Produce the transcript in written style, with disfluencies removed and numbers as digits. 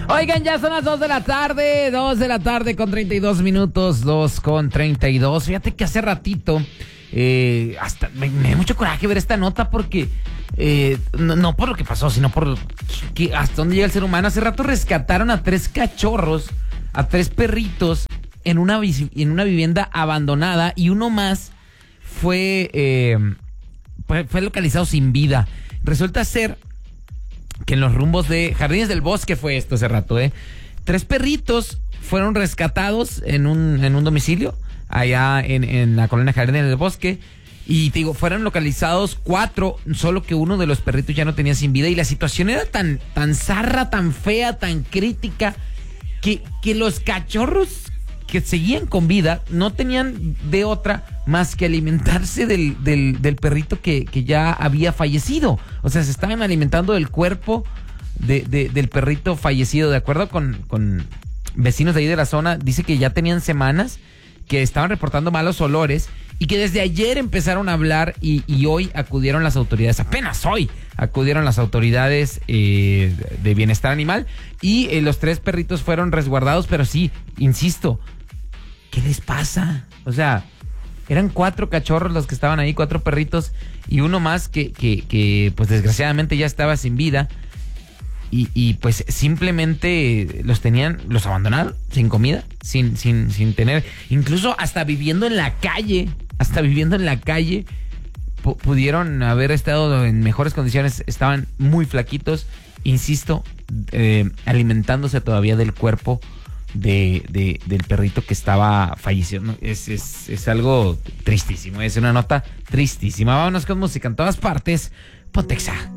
Oigan, ya son las 2 de la tarde con 32 minutos, 2:32. Fíjate que hace ratito, hasta me dio mucho coraje ver esta nota porque, no por lo que pasó, sino por que hasta dónde llega el ser humano. Hace rato rescataron a 3 cachorros, a 3 perritos en una vivienda abandonada y uno más fue localizado sin vida. Resulta ser que en los rumbos de Jardines del Bosque fue esto hace rato, 3 perritos fueron rescatados en un domicilio allá en la colonia Jardines del Bosque. Y te digo, fueron localizados 4, solo que uno de los perritos ya no tenía sin vida. Y la situación era tan zarra, tan fea, tan crítica, que los cachorros que seguían con vida no tenían de otra más que alimentarse del perrito que ya había fallecido. O sea, se estaban alimentando del cuerpo del perrito fallecido. De acuerdo con vecinos de ahí de la zona, dice que ya tenían semanas que estaban reportando malos olores y que desde ayer empezaron a hablar y hoy acudieron las autoridades, apenas hoy acudieron las autoridades de bienestar animal y los 3 perritos fueron resguardados, pero sí, insisto, ¿qué les pasa? O sea, eran 4 cachorros los que estaban ahí, 4 perritos y uno más que pues desgraciadamente ya estaba sin vida y pues simplemente los abandonaron sin comida, sin tener, incluso hasta viviendo en la calle, pudieron haber estado en mejores condiciones, estaban muy flaquitos, insisto, alimentándose todavía del cuerpo del perrito que estaba fallecido. ¿No? Es algo tristísimo, es una nota tristísima. Vámonos con música en todas partes. Pontexa.